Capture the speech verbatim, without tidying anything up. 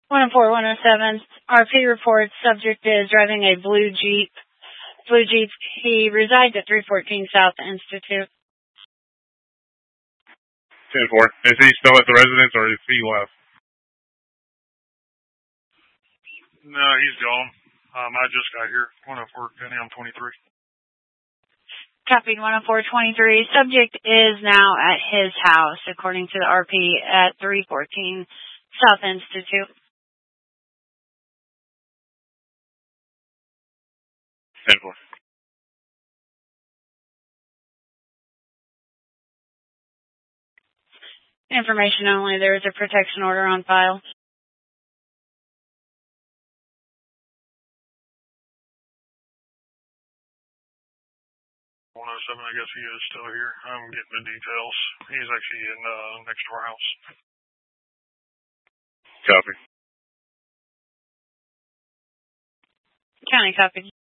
one oh four, one oh seven, R P reports subject is driving a blue Jeep. Blue Jeep. He resides at three fourteen South Institute. ten four. Is he still at the residence or is he left? No, he's gone. Um, I just got here. one oh four, Penny, I'm twenty-three. Copied one oh four twenty-three. Subject is now at his house, according to the R P, at three fourteen South Institute. ten four. Information only. There is a protection order on file. one oh seven, I guess he is still here. I'm getting the details. He's actually in uh, next to our house. Copy. County copied.